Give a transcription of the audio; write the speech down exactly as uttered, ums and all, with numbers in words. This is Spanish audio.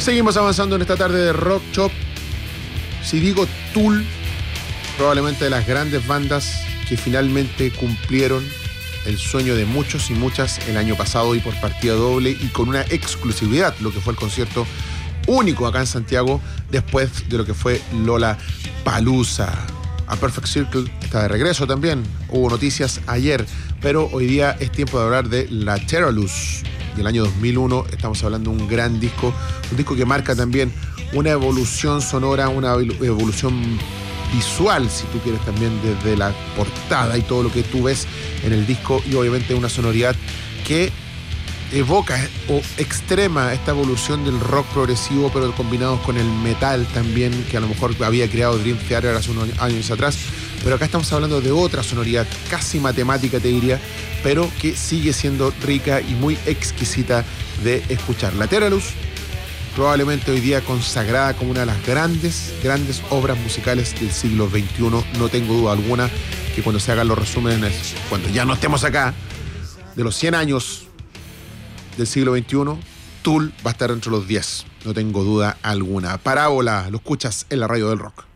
Seguimos avanzando en esta tarde de Rock Shop. Si digo Tool, probablemente de las grandes bandas que finalmente cumplieron el sueño de muchos y muchas el año pasado y por partida doble y con una exclusividad, lo que fue el concierto único acá en Santiago después de lo que fue Lollapalooza. A Perfect Circle está de regreso también. Hubo noticias ayer, pero hoy día es tiempo de hablar de Lateralus del año dos mil uno. Estamos hablando de un gran disco, un disco que marca también una evolución sonora, una evolución visual, si tú quieres, también desde la portada y todo lo que tú ves en el disco, y obviamente una sonoridad que evoca o extrema esta evolución del rock progresivo, pero combinados con el metal también, que a lo mejor había creado Dream Theater hace unos años atrás. Pero acá estamos hablando de otra sonoridad, casi matemática te diría, pero que sigue siendo rica y muy exquisita de escuchar. Lateralus, probablemente hoy día consagrada como una de las grandes, grandes obras musicales del siglo veintiuno. No tengo duda alguna que cuando se hagan los resúmenes, cuando ya no estemos acá, de los cien años del siglo veintiuno, Tool va a estar entre los diez. No tengo duda alguna. Parábola, lo escuchas en la radio del rock.